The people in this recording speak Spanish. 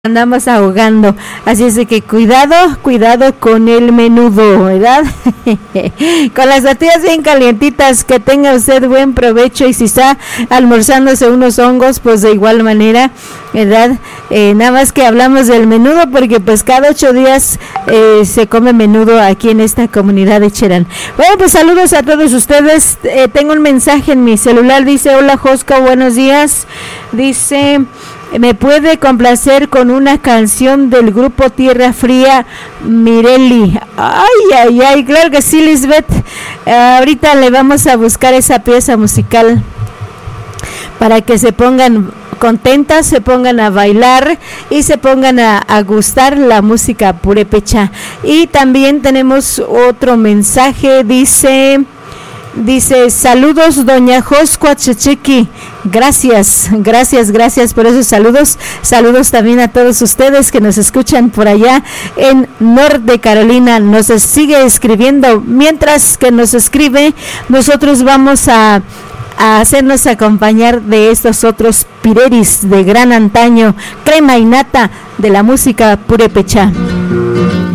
andamos ahogando, así es de que cuidado con el menudo, ¿verdad? Con las tortillas bien calientitas, que tenga usted buen provecho, y si está almorzándose unos hongos, pues de igual manera, ¿verdad? Nada más que hablamos del menudo porque pues cada 8 días se come menudo aquí en esta comunidad de Cherán. Bueno, pues saludos a todos ustedes. Tengo un mensaje en mi celular, dice: hola Josca, buenos días. Dice: ¿me puede complacer con una canción del grupo Tierra Fría, Mireli? Ay, claro que sí, Lisbeth. Ahorita le vamos a buscar esa pieza musical para que se pongan contentas, se pongan a bailar y se pongan a gustar la música purépecha. Y también tenemos otro mensaje, dice: saludos doña Joscua Chechequi. Gracias por esos saludos. Saludos también a todos ustedes que nos escuchan por allá en Norte Carolina. Nos sigue escribiendo. Mientras que nos escribe, nosotros vamos a hacernos acompañar de estos otros pireris de gran antaño, crema y nata de la música purépecha.